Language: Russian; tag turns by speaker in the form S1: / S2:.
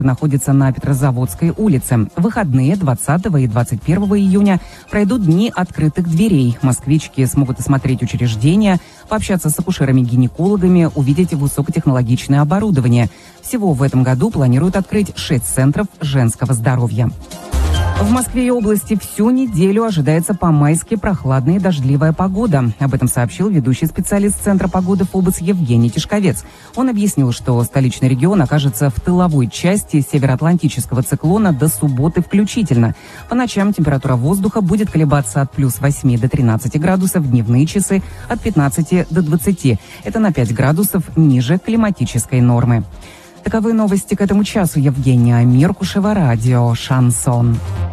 S1: находится на Петрозаводской улице. В выходные 20 и 21 июня пройдут дни открытых дверей. Москвички смогут осмотреть учреждения, пообщаться с акушерами-гинекологами, увидеть высокотехнологичное оборудование. Всего в этом году планируют открыть 6 центров женского здоровья. В Москве и области всю неделю ожидается по-майски прохладная и дождливая погода. Об этом сообщил ведущий специалист Центра погоды ФОБОС Евгений Тишковец. Он объяснил, что столичный регион окажется в тыловой части североатлантического циклона до субботы включительно. По ночам температура воздуха будет колебаться от плюс 8 до 13 градусов, в дневные часы от 15 до 20. Это на 5 градусов ниже климатической нормы. Таковы новости к этому часу. Евгения Меркушева, радио «Шансон».